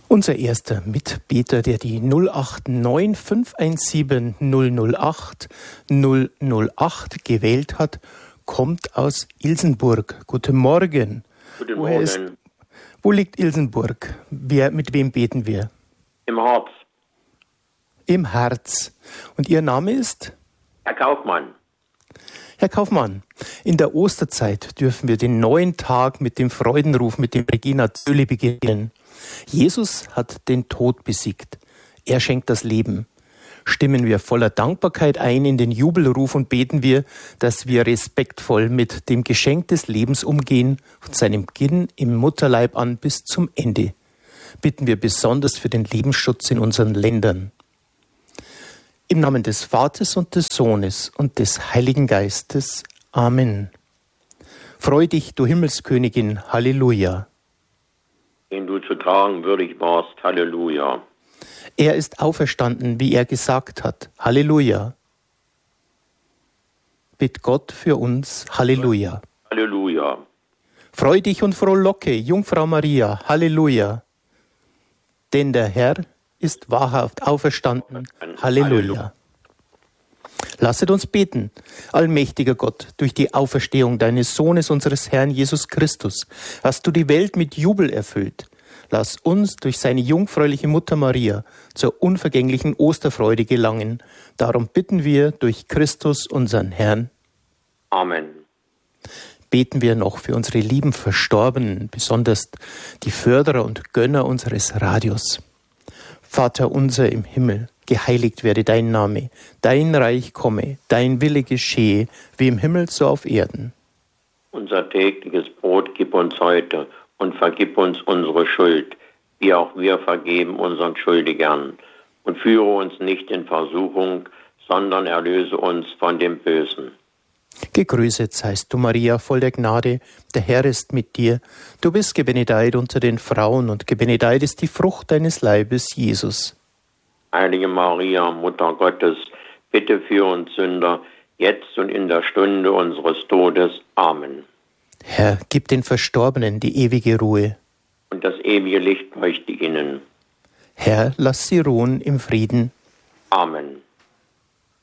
Unser erster Mitbeter, der die 089 517 008 008 gewählt hat, kommt aus Ilsenburg. Guten Morgen. Guten Morgen. Wo liegt Ilsenburg? Mit wem beten wir? Im Harz. Im Herz. Und Ihr Name ist? Herr Kaufmann. Herr Kaufmann, in der Osterzeit dürfen wir den neuen Tag mit dem Freudenruf, mit dem Regina Zöli beginnen. Jesus hat den Tod besiegt. Er schenkt das Leben. Stimmen wir voller Dankbarkeit ein in den Jubelruf und beten wir, dass wir respektvoll mit dem Geschenk des Lebens umgehen, von seinem Beginn im Mutterleib an bis zum Ende. Bitten wir besonders für den Lebensschutz in unseren Ländern. Im Namen des Vaters und des Sohnes und des Heiligen Geistes. Amen. Freu dich, du Himmelskönigin. Halleluja. Den du zu tragen würdig warst. Halleluja. Er ist auferstanden, wie er gesagt hat. Halleluja. Bitt Gott für uns. Halleluja. Halleluja. Freu dich und frohlocke, Jungfrau Maria. Halleluja. Denn der Herr ist wahrhaft auferstanden. Halleluja. Lasset uns beten. Allmächtiger Gott, durch die Auferstehung deines Sohnes, unseres Herrn Jesus Christus, hast du die Welt mit Jubel erfüllt. Lass uns durch seine jungfräuliche Mutter Maria zur unvergänglichen Osterfreude gelangen. Darum bitten wir durch Christus, unseren Herrn. Amen. Beten wir noch für unsere lieben Verstorbenen, besonders die Förderer und Gönner unseres Radios. Vater unser im Himmel, geheiligt werde dein Name, dein Reich komme, dein Wille geschehe, wie im Himmel so auf Erden. Unser tägliches Brot gib uns heute und vergib uns unsere Schuld, wie auch wir vergeben unseren Schuldigern. Und führe uns nicht in Versuchung, sondern erlöse uns von dem Bösen. Gegrüßet seist du, Maria, voll der Gnade, der Herr ist mit dir. Du bist gebenedeit unter den Frauen und gebenedeit ist die Frucht deines Leibes, Jesus. Heilige Maria, Mutter Gottes, bitte für uns Sünder, jetzt und in der Stunde unseres Todes. Amen. Herr, gib den Verstorbenen die ewige Ruhe. Und das ewige Licht leuchte ihnen. Herr, lass sie ruhen im Frieden. Amen.